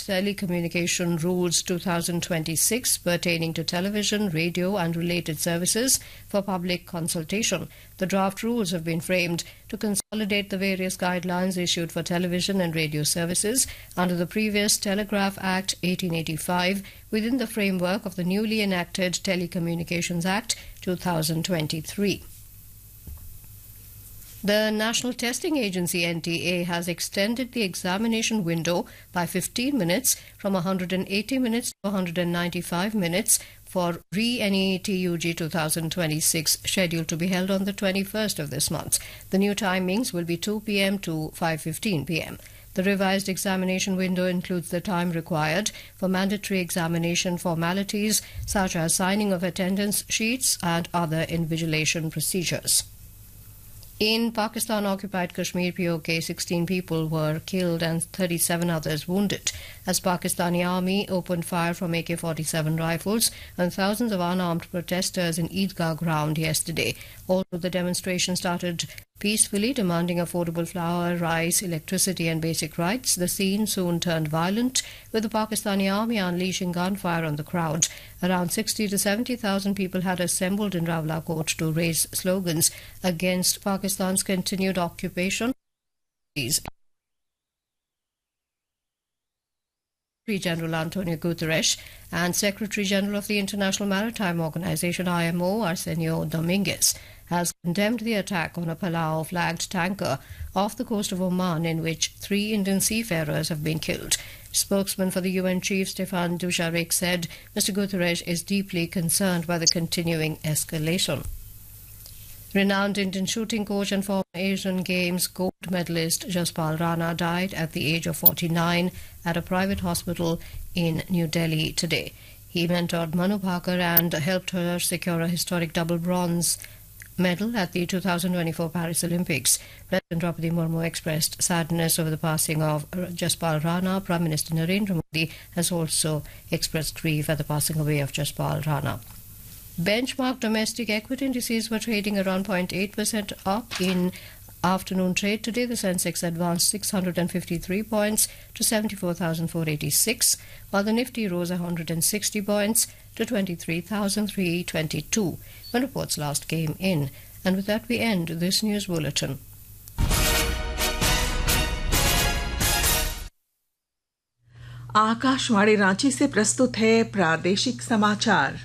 Telecommunication Rules 2026 pertaining to television, radio and related services for public consultation. The draft rules have been framed to consolidate the various guidelines issued for television and radio services under the previous Telegraph Act 1885 within the framework of the newly enacted Telecommunications Act 2023. The National Testing Agency NTA has extended the examination window by 15 minutes from 180 minutes to 195 minutes for re-NETUG 2026, scheduled to be held on the 21st of this month. The new timings will be 2 p.m. to 5:15 p.m. The revised examination window includes the time required for mandatory examination formalities such as signing of attendance sheets and other invigilation procedures. In Pakistan-occupied Kashmir POK, 16 people were killed and 37 others wounded as Pakistani army opened fire from AK-47 rifles on thousands of unarmed protesters in Eidgah ground yesterday. Although the demonstration started peacefully, demanding affordable flour, rice, electricity and basic rights, the scene soon turned violent, with the Pakistani army unleashing gunfire on the crowd. Around 60 to 70,000 people had assembled in Rawalakot to raise slogans against Pakistan's continued occupation. Secretary General Antonio Guterres and Secretary General of the International Maritime Organization IMO Arsenio Dominguez has condemned the attack on a Palau-flagged tanker off the coast of Oman in which 3 Indian seafarers have been killed. Spokesman for the UN chief Stefan Dujarric said Mr. Guterres is deeply concerned by the continuing escalation. Renowned Indian shooting coach and former Asian Games gold medalist Jaspal Rana died at the age of 49 at a private hospital in New Delhi today. He mentored Manu Bhaker and helped her secure a historic double bronze medal at the 2024 Paris Olympics. President Draupadi Murmu expressed sadness over the passing of Jaspal Rana. Prime Minister Narendra Modi has also expressed grief at the passing away of Jaspal Rana. Benchmark domestic equity indices were trading around 0.8% up in afternoon trade today. The Sensex advanced 653 points to 74,486, while the Nifty rose 160 points to 23,322 when reports last came in. And with that we end this news bulletin. Akashvani Ranchi से प्रस्तुत है प्रादेशिक समाचार।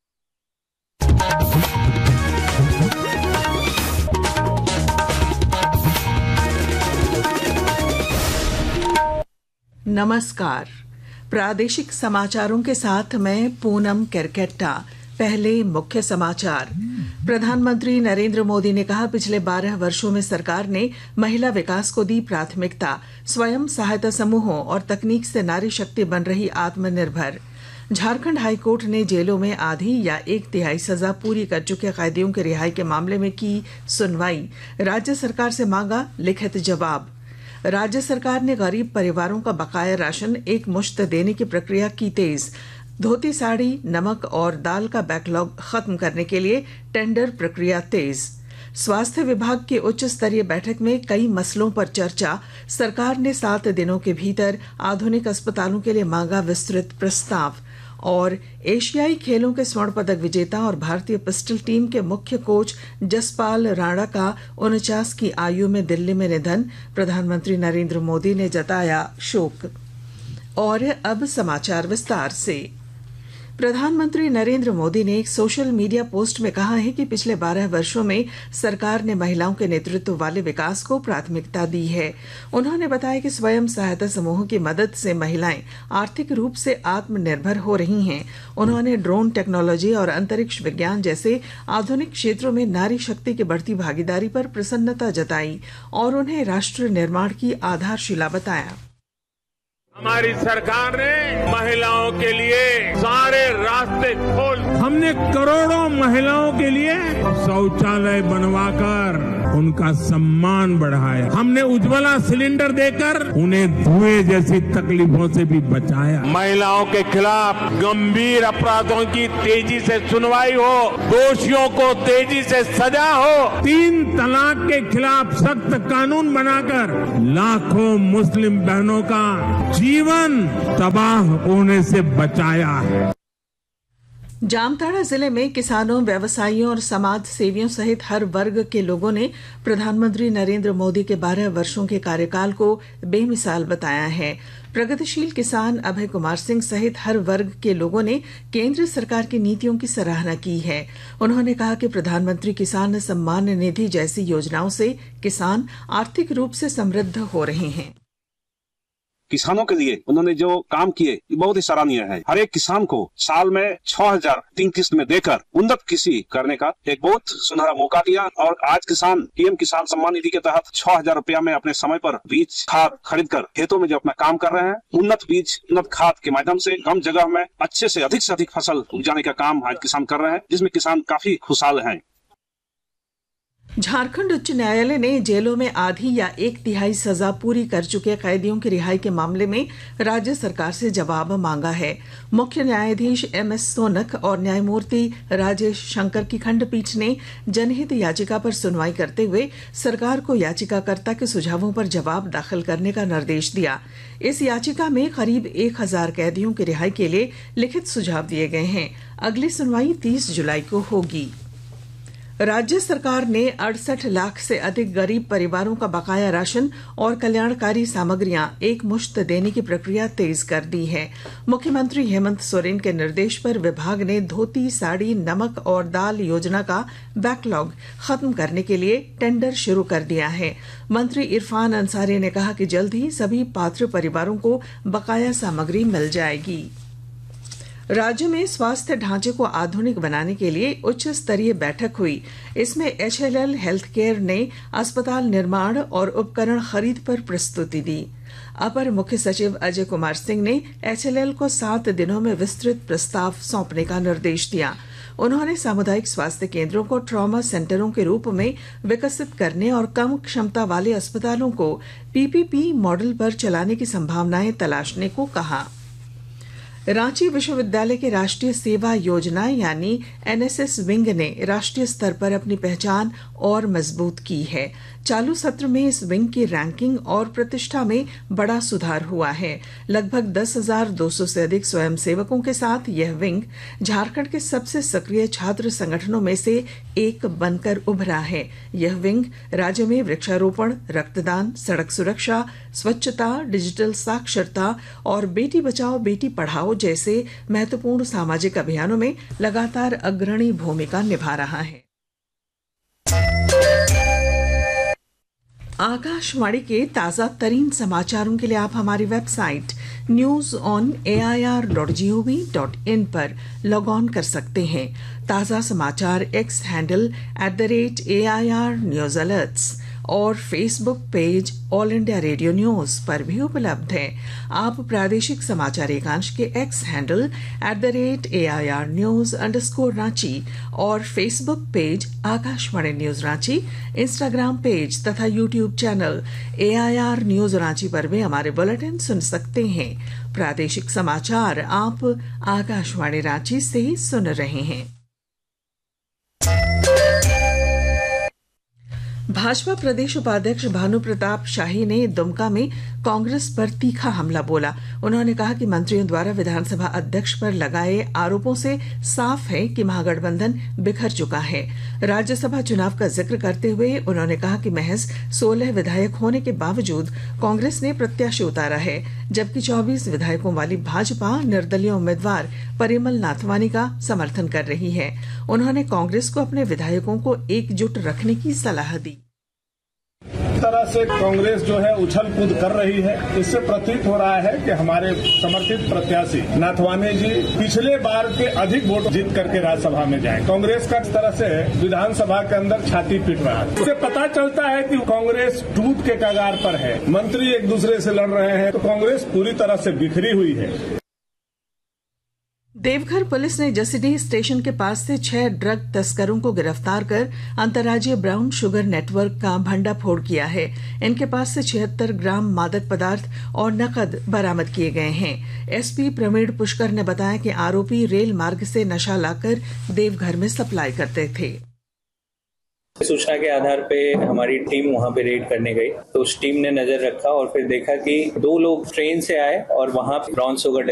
नमस्कार, प्रादेशिक समाचारों के साथ मैं पूनम केरकेट्टा। पहले मुख्य समाचार। प्रधानमंत्री नरेंद्र मोदी ने कहा, पिछले 12 वर्षों में सरकार ने महिला विकास को दी प्राथमिकता। स्वयं सहायता समूहों और तकनीक से नारी शक्ति बन रही आत्मनिर्भर। झारखंड हाईकोर्ट ने जेलों में आधी या 1/3 सजा पूरी कर चुके कैदियों की रिहाई के मामले में की सुनवाई। राज्य सरकार से मांगा लिखित जवाब। राज्य सरकार ने गरीब परिवारों का बकाया राशन एक मुश्त देने की प्रक्रिया की तेज। धोती, साड़ी, नमक और दाल का बैकलॉग खत्म करने के लिए टेंडर प्रक्रिया तेज। स्वास्थ्य विभाग की उच्च स्तरीय बैठक में कई मसलों पर चर्चा। सरकार ने 7 दिनों के भीतर आधुनिक अस्पतालों के लिए मांगा विस्तृत प्रस्ताव। और एशियाई खेलों के स्वर्ण पदक विजेता और भारतीय पिस्टल टीम के मुख्य कोच जसपाल राणा का 49 की आयु में दिल्ली में निधन। प्रधानमंत्री नरेंद्र मोदी ने जताया शोक। और अब समाचार विस्तार से। प्रधानमंत्री नरेंद्र मोदी ने एक सोशल मीडिया पोस्ट में कहा है कि पिछले 12 वर्षों में सरकार ने महिलाओं के नेतृत्व वाले विकास को प्राथमिकता दी है। उन्होंने बताया कि स्वयं सहायता समूहों की मदद से महिलाएं आर्थिक रूप से आत्मनिर्भर हो रही हैं। उन्होंने ड्रोन टेक्नोलॉजी और अंतरिक्ष विज्ञान जैसे आधुनिक क्षेत्रों में नारी शक्ति की बढ़ती भागीदारी पर प्रसन्नता जताई और उन्हें राष्ट्र निर्माण की आधारशिला बताया। हमारी सरकार ने महिलाओं के लिए सारे रास्ते खोल। हमने करोड़ों महिलाओं के लिए शौचालय बनवाकर उनका सम्मान बढ़ाया। हमने उज्ज्वला सिलेंडर देकर उन्हें धुएं जैसी तकलीफों से भी बचाया। महिलाओं के खिलाफ गंभीर अपराधों की तेजी से सुनवाई हो, दोषियों को तेजी से सजा हो, 3 तलाक के खिलाफ सख्त कानून बनाकर लाखों मुस्लिम बहनों का जीवन तबाह होने से बचाया है। जामताड़ा जिले में किसानों, व्यवसायियों और समाज सेवियों सहित हर वर्ग के लोगों ने प्रधानमंत्री नरेंद्र मोदी के 12 वर्षों के कार्यकाल को बेमिसाल बताया है। प्रगतिशील किसान अभय कुमार सिंह सहित हर वर्ग के लोगों ने केंद्र सरकार की नीतियों की सराहना की है। उन्होंने कहा कि प्रधानमंत्री किसान सम्मान निधि जैसी योजनाओं से किसान आर्थिक रूप से समृद्ध हो रहे हैं। किसानों के लिए उन्होंने जो काम किए ये बहुत ही सराहनीय है। हर एक किसान को साल में 6,000 3 किस्त में देकर उन्नत कृषि करने का एक बहुत सुनहरा मौका दिया और आज किसान पीएम किसान सम्मान निधि के तहत 6,000 रुपया में अपने समय पर बीज खाद खरीद कर खेतों में जो अपना काम कर रहे हैं, उन्नत बीज उन्नत खाद के माध्यम से कम जगह में अच्छे से अधिक फसल उपजाने का काम आज किसान कर रहे हैं, जिसमें किसान काफी खुशहाल हैं। झारखंड उच्च न्यायालय ने जेलों में आधी या 1/3 सजा पूरी कर चुके कैदियों की रिहाई के मामले में राज्य सरकार से जवाब मांगा है। मुख्य न्यायाधीश MS सोनक और न्यायमूर्ति राजेश शंकर की खंडपीठ ने जनहित याचिका पर सुनवाई करते हुए सरकार को याचिकाकर्ता के सुझावों पर जवाब दाखिल करने का निर्देश दिया। इस याचिका में करीब 1,000 कैदियों की रिहाई के लिए लिखित सुझाव दिए गए हैं। अगली सुनवाई 30 जुलाई को होगी। राज्य सरकार ने 68 लाख से अधिक गरीब परिवारों का बकाया राशन और कल्याणकारी सामग्रियां एक मुश्त देने की प्रक्रिया तेज कर दी है। मुख्यमंत्री हेमंत सोरेन के निर्देश पर विभाग ने धोती, साड़ी, नमक और दाल योजना का बैकलॉग खत्म करने के लिए टेंडर शुरू कर दिया है। मंत्री इरफान अंसारी ने कहा कि जल्द ही सभी पात्र परिवारों को बकाया सामग्री मिल जाएगी। राज्य में स्वास्थ्य ढांचे को आधुनिक बनाने के लिए उच्च स्तरीय बैठक हुई। इसमें HLL हेल्थ केयर ने अस्पताल निर्माण और उपकरण खरीद पर प्रस्तुति दी। अपर मुख्य सचिव अजय कुमार सिंह ने HLL को 7 दिनों में विस्तृत प्रस्ताव सौंपने का निर्देश दिया। उन्होंने सामुदायिक स्वास्थ्य केंद्रों को ट्रॉमा सेंटरों के रूप में विकसित करने और कम क्षमता वाले अस्पतालों को PPP मॉडल पर चलाने की संभावनाएं तलाशने को कहा। रांची विश्वविद्यालय के राष्ट्रीय सेवा योजना यानी NSS विंग ने राष्ट्रीय स्तर पर अपनी पहचान और मजबूत की है। चालू सत्र में इस विंग की रैंकिंग और प्रतिष्ठा में बड़ा सुधार हुआ है। लगभग 10,200 से अधिक स्वयंसेवकों के साथ यह विंग झारखंड के सबसे सक्रिय छात्र संगठनों में से एक बनकर उभरा है। यह विंग राज्य में वृक्षारोपण, रक्तदान, सड़क सुरक्षा, स्वच्छता, डिजिटल साक्षरता और बेटी बचाओ बेटी पढ़ाओ जैसे महत्वपूर्ण सामाजिक अभियानों में लगातार अग्रणी भूमिका निभा रहा है। आकाशवाणी के ताजा तरीन समाचारों के लिए आप हमारी वेबसाइट newsonair.gov.in पर लॉग ऑन कर सकते हैं। ताजा समाचार X handle @AIR News Alerts और Facebook page all India radio news पर भी उपलब्ध है। आप प्रादेशिक समाचार एकांश के X हैंडल @AIR News_Ranchi और Facebook page Akashvani news Ranchi, Instagram page तथा YouTube channel AIR News Ranchi पर भी हमारे बुलेटिन सुन सकते हैं। प्रादेशिक समाचार आप आकाशवाणी रांची से सुन रहे हैं। भाजपा प्रदेश उपाध्यक्ष भानु प्रताप शाही ने दुमका में कांग्रेस पर तीखा हमला बोला। उन्होंने कहा कि मंत्रियों द्वारा विधानसभा अध्यक्ष पर लगाए आरोपों से साफ है कि महागठबंधन बिखर चुका है। राज्यसभा चुनाव का जिक्र करते हुए उन्होंने कहा कि महज 16 विधायक होने के बावजूद कांग्रेस ने प्रत्याशी उतारा है, जबकि 24 विधायकों वाली भाजपा निर्दलीय उम्मीदवार परिमल नाथवानी का समर्थन कर रही है। उन्होंने कांग्रेस को अपने विधायकों को एकजुट रखने की सलाह दी। तरह से कांग्रेस जो है उछल कूद कर रही है, इससे प्रतीत हो रहा है कि हमारे समर्थित प्रत्याशी नाथवानी जी पिछले बार के अधिक वोट जीत करके राज्यसभा में जाएं। कांग्रेस का इस तरह से विधानसभा के अंदर छाती पीट रहा है। इससे पता चलता है कि कांग्रेस टूट के कगार पर है। मंत्री एक दूसरे से लड़ रहे हैं, तो कांग्रेस पूरी तरह से बिखरी हुई है। देवघर पुलिस ने जसीडीह स्टेशन के पास से 6 ड्रग तस्करों को गिरफ्तार कर अंतर्राज्यीय ब्राउन शुगर नेटवर्क का भंडाफोड़ किया है। इनके पास से 76 ग्राम मादक पदार्थ और नकद बरामद किए गए हैं। एसपी प्रवीण पुष्कर ने बताया कि आरोपी रेल मार्ग से नशा लाकर देवघर में सप्लाई करते थे। सूचना के आधार पे हमारी टीम वहां पे रेड करने गई, तो उस टीम ने नजर रखा और फिर देखा कि 2 लोग ट्रेन से आए और वहां ब्राउन शुगर